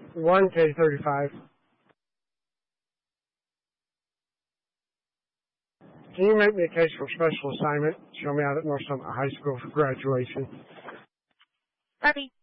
1K35. Can you make me a case for special assignment? Show me out at North Summit High School for graduation. Barbie.